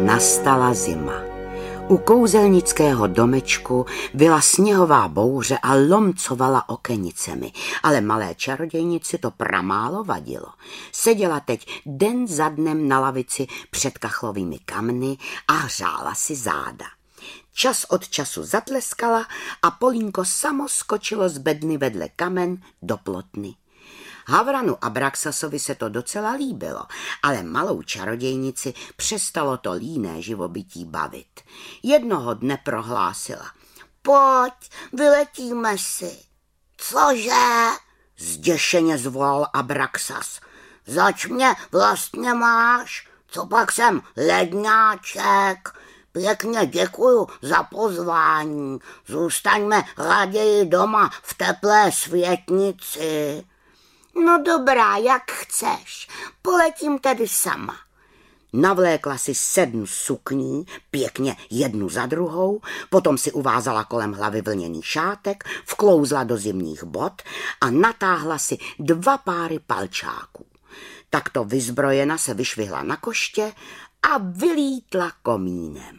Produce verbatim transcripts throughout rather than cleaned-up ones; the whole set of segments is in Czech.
Nastala zima. U kouzelnického domečku byla sněhová bouře a lomcovala okenicemi, ale malé čarodějnici to pramálo vadilo. Seděla teď den za dnem na lavici před kachlovými kamny a hřála si záda. Čas od času zatleskala a Polínko samo skočilo z bedny vedle kamen do plotny. Havranu a Braxasovi se to docela líbilo, ale malou čarodějnici přestalo to líné živobytí bavit. Jednoho dne prohlásila: Pojď, vyletíme si. Cože? Zděšeně zvolal Abraxas. Zač mě vlastně máš? Co pak jsem ledňáček? Pěkně děkuju za pozvání. Zůstaňme raději doma v teplé světnici. No dobrá, jak chceš, poletím tedy sama. Navlékla si sedm sukní, pěkně jednu za druhou, potom si uvázala kolem hlavy vlněný šátek, vklouzla do zimních bot a natáhla si dva páry palčáků. Takto vyzbrojena se vyšvihla na koště a vylítla komínem.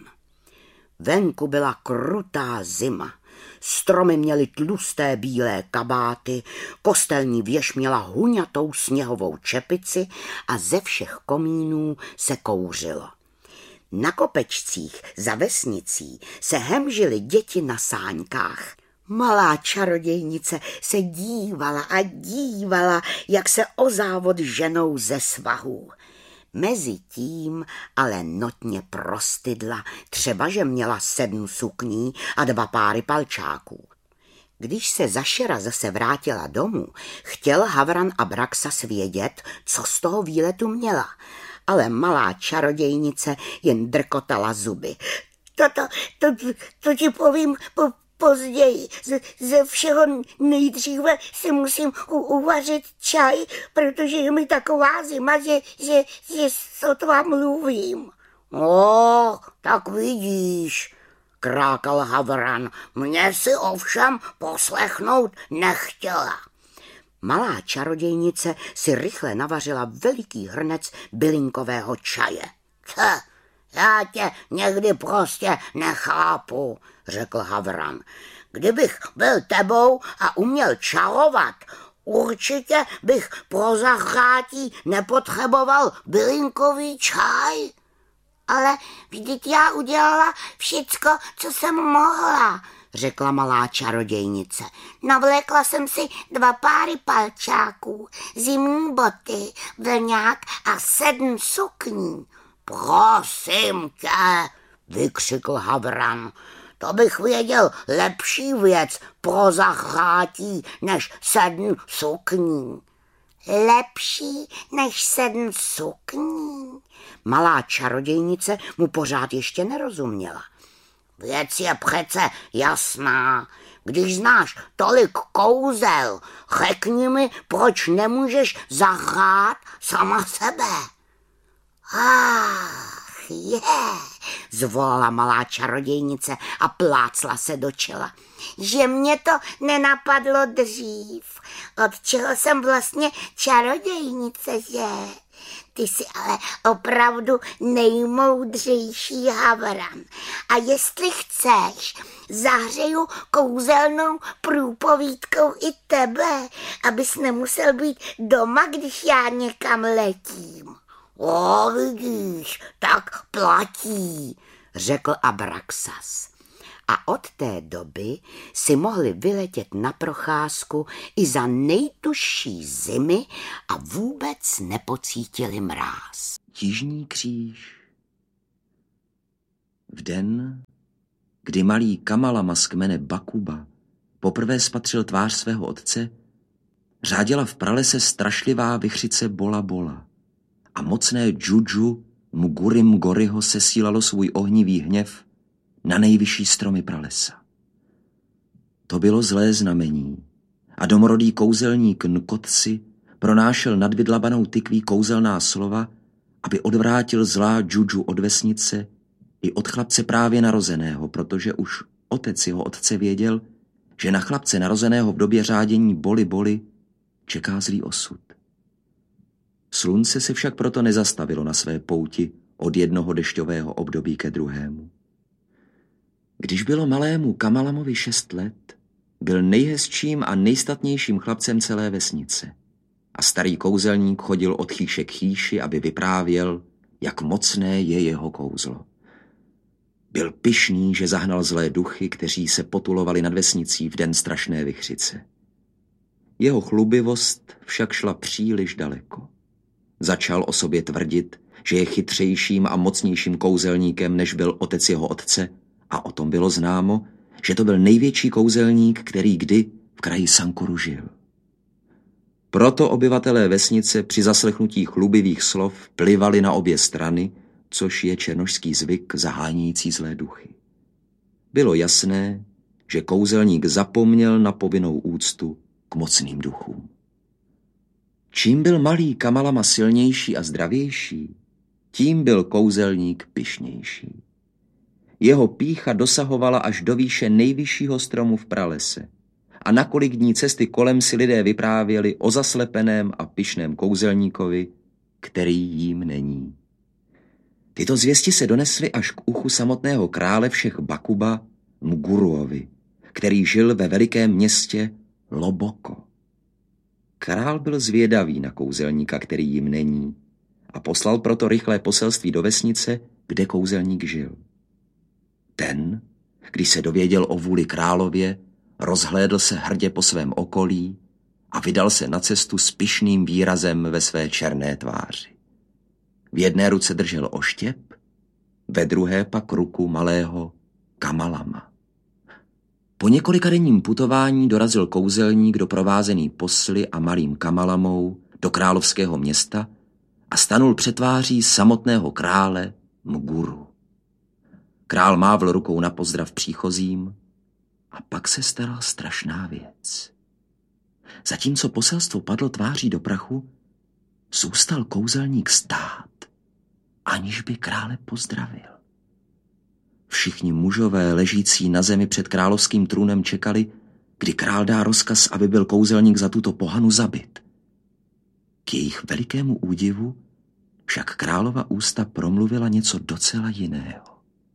Venku byla krutá zima. Stromy měly tlusté bílé kabáty, kostelní věž měla huňatou sněhovou čepici a ze všech komínů se kouřilo. Na kopečcích za vesnicí se hemžily děti na sáňkách. Malá čarodějnice se dívala a dívala, jak se o závod ženou ze svahů. Mezitím ale notně prostydla, třeba že měla sedm sukní a dva páry palčáků. Když se Zašera zase vrátila domů, chtěl Havran a Braxas vědět, co z toho výletu měla, ale malá čarodějnice jen drkotala zuby. To, to, to, to ti povím po, později. Z, ze všeho nejdříve si musím u, uvařit čaj, protože je mi taková zima, že, že, že sotva mluvím. O, tak vidíš, krákal Havran, mě si ovšem poslechnout nechtěla. Malá čarodějnice si rychle navařila veliký hrnec bylinkového čaje. Če, já tě někdy prostě nechápu, řekl Havran. Kdybych byl tebou a uměl čarovat, určitě bych pro zachrátí nepotřeboval bylinkový čaj. Ale vždyť já udělala všecko, co jsem mohla, řekla malá čarodějnice. Navlékla jsem si dva páry palčáků, zimní boty, vlňák a sedm sukní. Prosím tě, vykřikl Havran, to bych věděl lepší věc pro zachrátí než sedm sukní. Lepší než sedm sukní? Malá čarodějnice mu pořád ještě nerozuměla. Věc je přece jasná. Když znáš tolik kouzel, řekni mi, proč nemůžeš zahrát sama sebe. Ach, je, zvolala malá čarodějnice a plácla se do čela. Že mě to nenapadlo dřív. Od čeho jsem vlastně čarodějnice, že? Ty jsi ale opravdu nejmoudřejší Havran. A jestli chceš, zahřeju kouzelnou průpovídkou i tebe, abys nemusel být doma, když já někam letím. O, vidíš, tak platí, řekl Abraxas. A od té doby si mohli vyletět na procházku i za nejtužší zimy a vůbec nepocítili mráz. Jižní kříž. V den, kdy malý Kamalama z kmene Bakuba poprvé spatřil tvář svého otce, řáděla v pralese strašlivá vichřice Bola Bola a mocné Džudžu Mguri Mgoriho sesílalo svůj ohnivý hněv na nejvyšší stromy pralesa. To bylo zlé znamení a domorodý kouzelník Nkotsi pronášel nad vydlabanou tykví kouzelná slova, aby odvrátil zlá Džudžu od vesnice i od chlapce právě narozeného, protože už otec jeho otce věděl, že na chlapce narozeného v době řádění Boli Boli čeká zlý osud. Slunce se však proto nezastavilo na své pouti od jednoho dešťového období ke druhému. Když bylo malému Kamalamovi šest let, byl nejhezčím a nejstatnějším chlapcem celé vesnice. A starý kouzelník chodil od chýše k chýši, aby vyprávěl, jak mocné je jeho kouzlo. Byl pyšný, že zahnal zlé duchy, kteří se potulovali nad vesnicí v den strašné vichřice. Jeho chlubivost však šla příliš daleko. Začal o sobě tvrdit, že je chytřejším a mocnějším kouzelníkem, než byl otec jeho otce, a o tom bylo známo, že to byl největší kouzelník, který kdy v kraji Sankuru žil. Proto obyvatelé vesnice při zaslechnutí chlubivých slov plivali na obě strany, což je černošský zvyk zahánějící zlé duchy. Bylo jasné, že kouzelník zapomněl na povinnou úctu k mocným duchům. Čím byl malý Kamalama silnější a zdravější, tím byl kouzelník pyšnější. Jeho pýcha dosahovala až do výše nejvyššího stromu v pralese a na kolik dní cesty kolem si lidé vyprávěli o zaslepeném a pyšném kouzelníkovi, který jím není. Tyto zvěsti se donesly až k uchu samotného krále všech Bakuba, Mguruovi, který žil ve velikém městě Loboko. Král byl zvědavý na kouzelníka, který jim není, a poslal proto rychlé poselství do vesnice, kde kouzelník žil. Ten, když se dověděl o vůli králově, rozhlédl se hrdě po svém okolí a vydal se na cestu s pyšným výrazem ve své černé tváři. V jedné ruce držel oštěp, ve druhé pak ruku malého Kamalama. Po několikadenním putování dorazil kouzelník doprovázený posly a malým Kamalamou do královského města a stanul před tváří samotného krále Mguru. Král mávl rukou na pozdrav příchozím a pak se stala strašná věc. Zatímco poselstvo padlo tváří do prachu, zůstal kouzelník stát, aniž by krále pozdravil. Všichni mužové ležící na zemi před královským trůnem čekali, kdy král dá rozkaz, aby byl kouzelník za tuto pohanu zabit. K jejich velikému údivu však králova ústa promluvila něco docela jiného.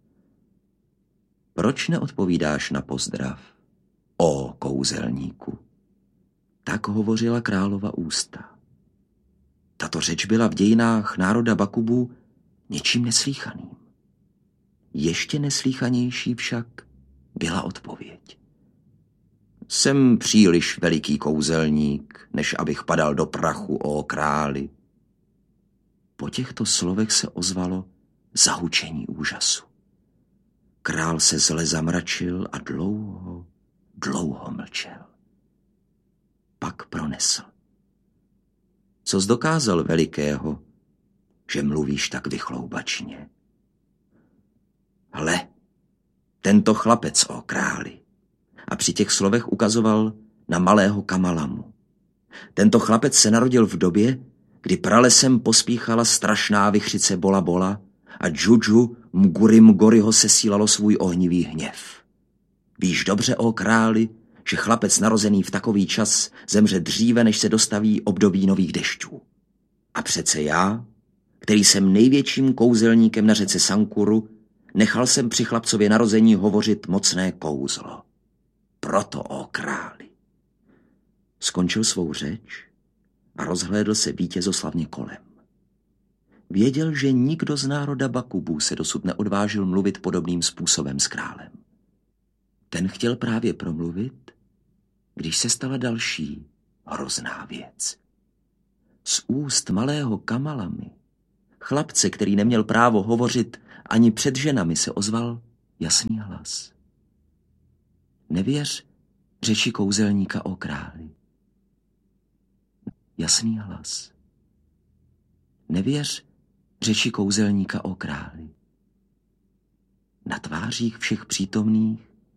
Proč neodpovídáš na pozdrav, ó kouzelníku? Tak hovořila králova ústa. Tato řeč byla v dějinách národa Bakubů něčím neslýchaným. Ještě neslýchanější však byla odpověď. Jsem příliš veliký kouzelník, než abych padal do prachu, ó králi. Po těchto slovech se ozvalo zahučení úžasu. Král se zle zamračil a dlouho, dlouho mlčel. Pak pronesl. Co jsi dokázal velikého, že mluvíš tak vychloubačně? Hle, tento chlapec, ó králi. A při těch slovech ukazoval na malého Kamalamu. Tento chlapec se narodil v době, kdy pralesem pospíchala strašná vichřice Bola Bola a Džudžu Mguri Mgoriho sesílalo svůj ohnivý hněv. Víš dobře, ó králi, že chlapec narozený v takový čas zemře dříve, než se dostaví období nových dešťů. A přece já, který jsem největším kouzelníkem na řece Sankuru, nechal jsem při chlapcově narození hovořit mocné kouzlo. Proto, ó králi. Skončil svou řeč a rozhlédl se vítězoslavně kolem. Věděl, že nikdo z národa Bakubů se dosud neodvážil mluvit podobným způsobem s králem. Ten chtěl právě promluvit, když se stala další hrozná věc. Z úst malého Kamalamy, chlapce, který neměl právo hovořit ani před ženami, se ozval jasný hlas. Nevěř řeči kouzelníka, ó králi. Jasný hlas. Nevěř řeči kouzelníka, ó králi. Na tvářích všech přítomných